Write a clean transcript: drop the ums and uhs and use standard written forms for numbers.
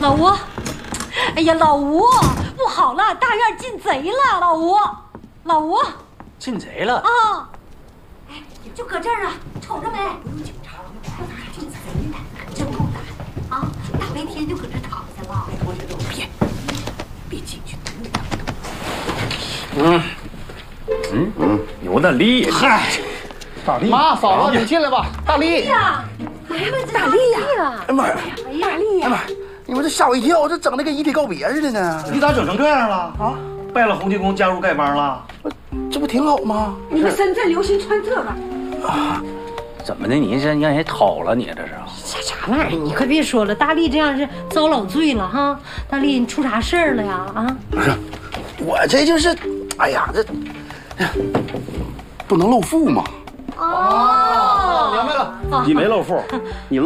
老吴，哎呀，老吴，不好了，大院进贼了，老吴，老吴， 进贼了啊！哎，就搁这儿啊，瞅着没？不用警察，进贼了，真够胆啊！大白天就搁这躺下了。别进去， 牛大力， 嗨，大力，妈，嫂子，你进来吧，大力。 呀， 大力呀！ 哎妈呀， 大力呀！ 哎妈，你们这吓我一跳，这整的跟遗体告别似的呢。 你咋整成这样了啊？拜了洪七公，加入丐帮了？ 这不挺好吗？ 你们深圳流行穿这个。 怎么的？你这让人讨了你这是？ 啥玩意儿？你快别说了，大力这样是遭老罪了哈！大力，你出啥事儿了呀？啊？ 不是，我这就是，哎呀，这不能露富嘛。 哦， 明白了。 你没露富，你露。